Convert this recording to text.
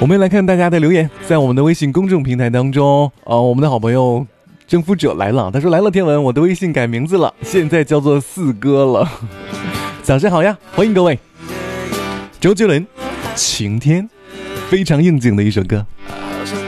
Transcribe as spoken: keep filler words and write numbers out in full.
我们来看大家的留言，在我们的微信公众平台当中，呃，我们的好朋友征服者来了，他说来了天文，我的微信改名字了，现在叫做四哥了。早上好呀，欢迎各位。周杰伦，晴天，非常应景的一首歌。